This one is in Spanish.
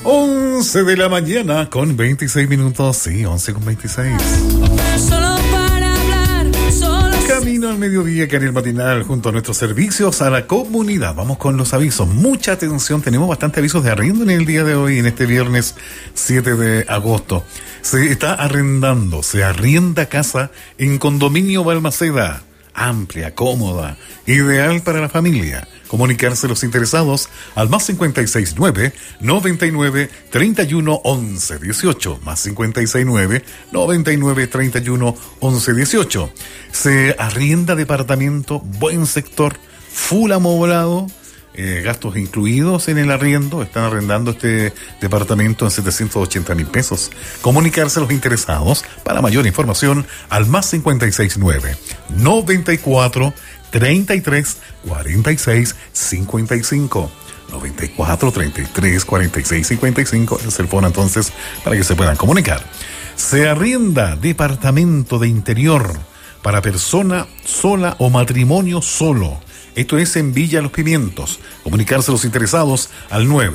11 de la mañana con 26 minutos. Sí, 11 con 26. Solo para hablar, solo Camino al mediodía, Canal Matinal, junto a nuestros servicios a la comunidad. Vamos con los avisos. Mucha atención, tenemos bastante avisos de arriendo en el día de hoy, en este viernes 7 de agosto. Se está arrendando, se arrienda casa en Condominio Balmaceda. Amplia, cómoda, ideal para la familia. Comunicarse los interesados al más 569 99 31 11 18, más 569 99 31 11 18. Se arrienda departamento, buen sector, full amoblado, gastos incluidos en el arriendo. Están arrendando este departamento en 780.000 pesos. Comunicarse a los interesados para mayor información al más 569 94 33 46 55. 94 33 46 55 es el teléfono entonces para que se puedan comunicar. Se arrienda departamento de interior para persona sola o matrimonio solo. Esto es en Villa Los Pimientos. Comunicarse a los interesados al 9